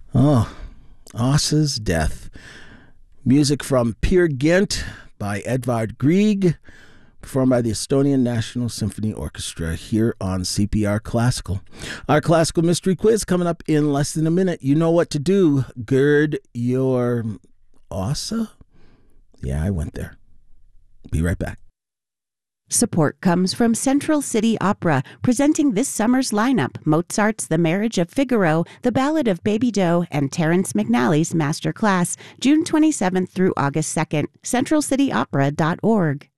Oh, Ossa's Death. Music from Peer Gynt by Edvard Grieg, performed by the Estonian National Symphony Orchestra here on CPR Classical. Our classical mystery quiz coming up in less than a minute. You know what to do. Gird your Ossa? Yeah, I went there. Be right back. Support comes from Central City Opera, presenting this summer's lineup: Mozart's The Marriage of Figaro, The Ballad of Baby Doe, and Terrence McNally's Master Class, June 27th through August 2nd. CentralCityOpera.org.